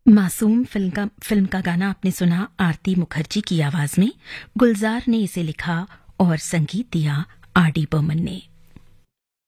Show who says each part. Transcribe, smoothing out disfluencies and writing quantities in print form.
Speaker 1: मासूम फिल्म का गाना आपने सुना आरती मुखर्जी की आवाज में। गुलजार ने इसे लिखा और संगीत दिया आर डी बर्मन ने।